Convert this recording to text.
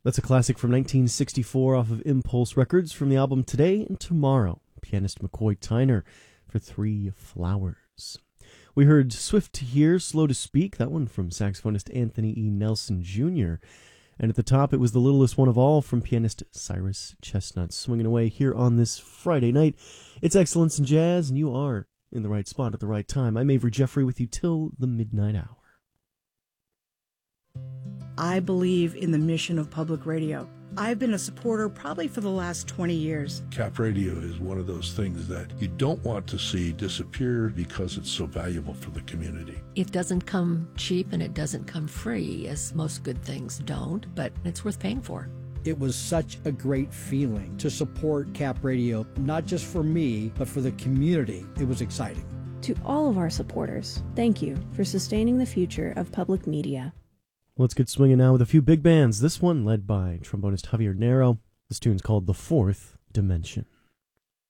That's a classic from 1964 off of Impulse Records from the album Today and Tomorrow. Pianist McCoy Tyner for Three Flowers. We heard Swift to Hear, Slow to Speak, that one from saxophonist Anthony E. Nelson Jr. And at the top, it was The Littlest One of All from pianist Cyrus Chestnut. Swinging away here on this Friday night. It's Excellence in Jazz, and you are in the right spot at the right time. I'm Avery Jeffrey with you till the midnight hour. I believe in the mission of public radio. I've been a supporter probably for the last 20 years. Cap Radio is one of those things that you don't want to see disappear because it's so valuable for the community. It doesn't come cheap and it doesn't come free, as most good things don't, but it's worth paying for. It was such a great feeling to support Cap Radio, not just for me, but for the community. It was exciting. To all of our supporters, thank you for sustaining the future of public media. Let's get swinging now with a few big bands. This one led by trombonist Javier Nero. This tune's called The Fourth Dimension.